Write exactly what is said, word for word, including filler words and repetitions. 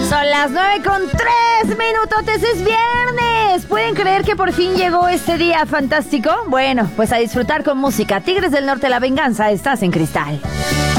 Son las nueve con tres minutotes, es viernes. ¿Pueden creer que por fin llegó este día fantástico? Bueno, pues a disfrutar con música. Tigres del Norte, La Venganza, estás en Cristal.